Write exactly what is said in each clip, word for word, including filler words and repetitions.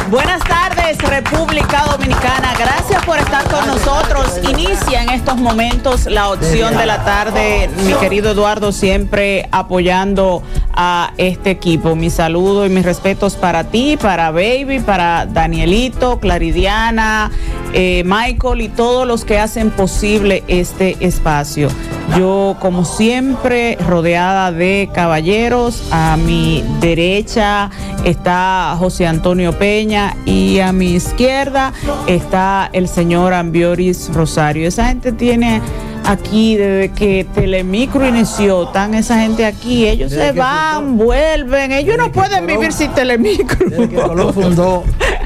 Buenas tardes, República Dominicana. Gracias por estar con nosotros. Inicia en estos momentos la opción de la tarde. Mi querido Eduardo, siempre apoyando a este equipo. Mi saludo y mis respetos para ti, para Baby, para Danielito, Claridiana, eh, Michael y todos los que hacen posible este espacio. Yo, como siempre, rodeada de caballeros. A mi derecha está José Antonio Peña y a mi izquierda está el señor Ambioris Rosario. Esa gente tiene aquí desde que Telemicro inició, están esa gente aquí, ellos desde se van, fundó, vuelven, ellos no pueden Colón, vivir sin Telemicro. Desde que Colón fundó.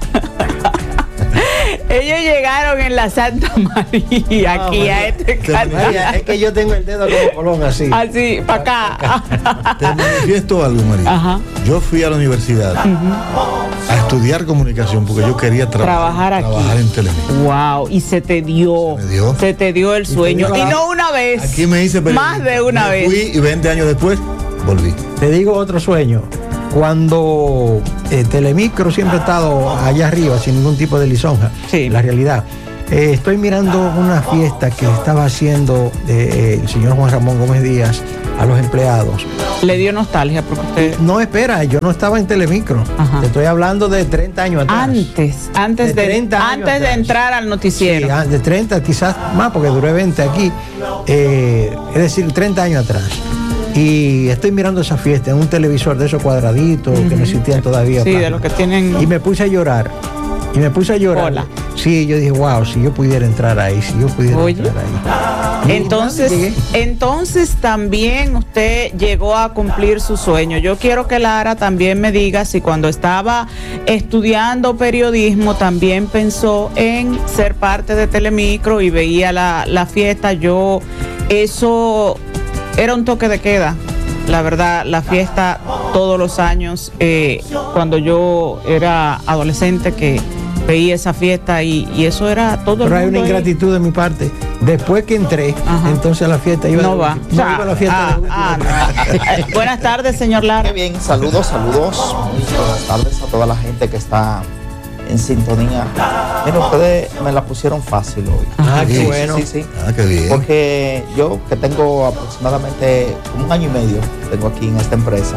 Ellos llegaron en la Santa María, no, aquí María, a este canal. Es que yo tengo el dedo como Colón así. Así, para acá. Te manifiesto algo, María. Ajá. Yo fui a la universidad uh-huh. a estudiar comunicación porque yo quería tra- trabajar aquí. Trabajar en Telemicro. Wow, y se te dio. Se, dio. se te dio el sueño. Y, y no una vez. Aquí me hice más de una me vez. Fui y veinte años después volví. Te digo otro sueño. Cuando eh, Telemicro siempre ha estado allá arriba sin ningún tipo de lisonja, sí. La realidad. Eh, estoy mirando una fiesta que estaba haciendo eh, el señor Juan Ramón Gómez Díaz a los empleados. ¿Le dio nostalgia? Porque usted... No, espera, yo no estaba en Telemicro. Ajá. Te estoy hablando de treinta años atrás. Antes, antes de, de, treinta antes años de entrar al noticiero. Sí, de treinta, quizás más, porque duré veinte aquí. Eh, es decir, treinta años atrás. Y estoy mirando esa fiesta en un televisor de esos cuadraditos uh-huh. que no existían todavía. Sí, de los que tienen. Y me puse a llorar. Y me puse a llorar. Hola. Sí, yo dije, wow, si yo pudiera entrar ahí, si yo pudiera Oye. entrar ahí. Entonces, entonces también usted llegó a cumplir su sueño. Yo quiero que Lara también me diga si cuando estaba estudiando periodismo también pensó en ser parte de Telemicro y veía la, la fiesta. Yo, eso era un toque de queda. La verdad, la fiesta todos los años, eh, cuando yo era adolescente, que veía esa fiesta y, y eso era todo. Pero el mundo hay una ingratitud ahí. De mi parte. Después que entré, Ajá. entonces a la fiesta iba no va. No iba a la fiesta. Ah, ah, no. Buenas tardes, señor Lara. Qué bien, saludos, saludos. Muy buenas tardes a toda la gente que está en sintonía. Mira, ustedes me la pusieron fácil hoy. Ah, qué sí, bueno. Sí, sí, sí. Ah, qué bien. Porque yo, que tengo aproximadamente un año y medio, tengo aquí en esta empresa,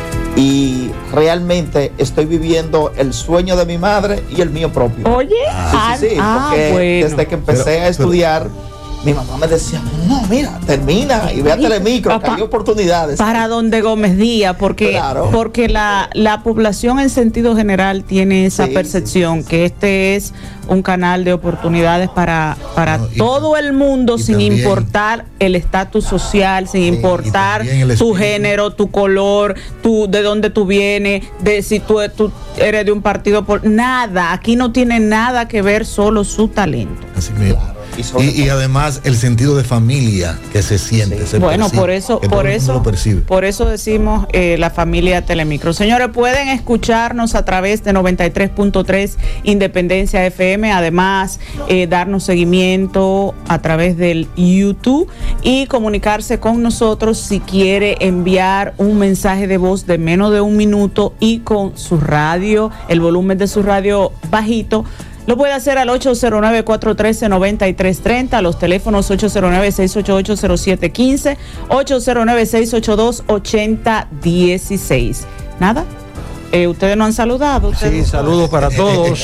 y realmente estoy viviendo el sueño de mi madre y el mío propio. Oye, sí, sí, sí, ah, porque bueno. desde que empecé pero, a estudiar, pero, mi mamá me decía, no, mira, termina y ve a Telemicro, que hay oportunidades. Para donde Gómez Díaz, porque, claro. porque la, la población en sentido general tiene esa sí, percepción sí, sí. que este es un canal de oportunidades para, para no, todo el mundo, sin también, importar el estatus social, sin sí, importar tu género, tu color, tu, de dónde tú vienes, de si tú, tú eres de un partido, por nada. Aquí no tiene nada que ver, solo su talento. Así mismo. Y, y, y además el sentido de familia que se siente. Sí. Se bueno, percibe, por eso, por eso, por eso decimos eh, la familia Telemicro. Señores, pueden escucharnos a través de noventa y tres punto tres Independencia F M, además eh, darnos seguimiento a través del YouTube y comunicarse con nosotros si quiere enviar un mensaje de voz de menos de un minuto y con su radio, el volumen de su radio bajito. Lo puede hacer al ocho cero nueve, cuatro uno tres, nueve tres tres cero, los teléfonos ocho cero nueve, seis ocho ocho, cero siete uno cinco, ocho cero nueve, seis ocho dos, ocho cero uno seis. ¿Nada? Eh, ustedes no han saludado. ¿Ustedes? Sí, saludos para todos.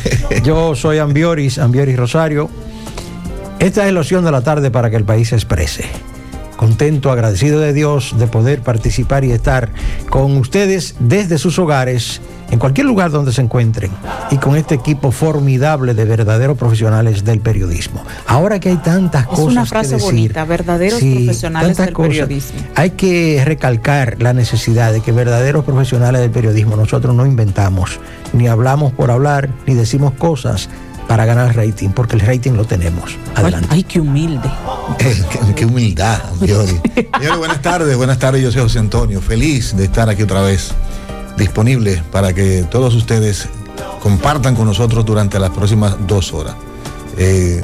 Yo soy Ambioris, Ambioris Rosario. Esta es la opción de la tarde para que el país se exprese. Contento, agradecido de Dios de poder participar y estar con ustedes desde sus hogares, en cualquier lugar donde se encuentren, y con este equipo formidable de verdaderos profesionales del periodismo. Ahora que hay tantas es cosas una frase que decir, bonita, verdaderos sí, profesionales del cosas, periodismo. Hay que recalcar la necesidad de que verdaderos profesionales del periodismo, nosotros no inventamos, ni hablamos por hablar, ni decimos cosas para ganar rating, porque el rating lo tenemos. Adelante. Ay, qué humilde. Eh, qué, qué humildad, Señores, buenas tardes, buenas tardes, yo soy José Antonio, feliz de estar aquí otra vez, disponible para que todos ustedes compartan con nosotros durante las próximas dos horas. Eh,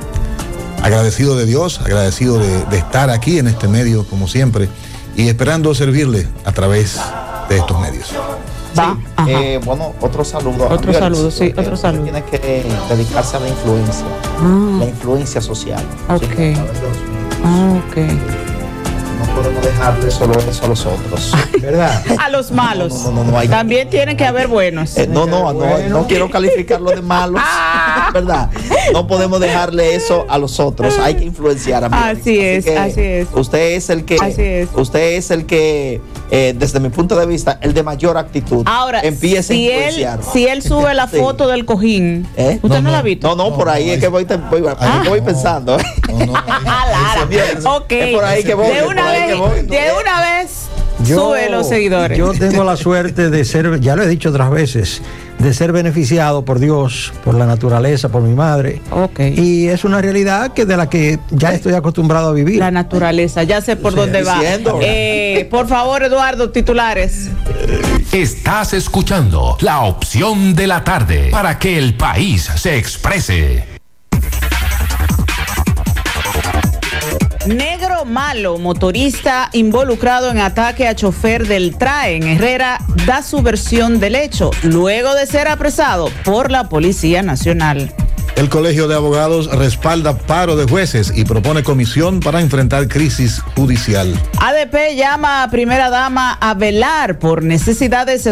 agradecido de Dios, agradecido de, de estar aquí en este medio, como siempre, y esperando servirle a través de estos medios. Va. Sí, eh, bueno, otro saludo. Otro Ambioris, saludo, sí, porque otro saludo. Tiene que dedicarse a la influencia, Ah. la influencia social. Ok. Sí, a través de los medios. Ah, ok. No podemos dejarle solo eso a los otros. ¿Verdad? A los malos. No, no, no, no hay- También tienen que haber buenos. Eh, no, no, no, Bueno. no quiero calificarlo de malos, ¿verdad? No podemos dejarle eso a los otros, hay que influenciar a mí. Así es, que así es. Usted es el que, Así es. usted es el que, eh, desde mi punto de vista, el de mayor actitud. Ahora, empiece si a él, influenciar. si él sube la Sí. foto del cojín, ¿Eh? ¿usted no, No, la ha no. visto? No, no, por ahí No, es no, que voy, te- voy, Ah, voy no. pensando. No, no, Ah, Lara. Ok. Es por ahí que voy, De es una por ahí vez, que voy. de una vez, sube los seguidores. Yo tengo la suerte de ser, ya lo he dicho otras veces, de ser beneficiado por Dios, por la naturaleza, por mi madre. Ok. Y es una realidad que de la que ya estoy acostumbrado a vivir. La naturaleza, ya sé por Sí, dónde va. diciendo. Eh, por favor, Eduardo, titulares. Estás escuchando La Opción de la Tarde para que el país se exprese. Negro malo, motorista involucrado en ataque a chofer del TRAE en Herrera, da su versión del hecho, luego de ser apresado por la Policía Nacional. El Colegio de Abogados respalda paro de jueces y propone comisión para enfrentar crisis judicial. A D P llama a primera dama a velar por necesidades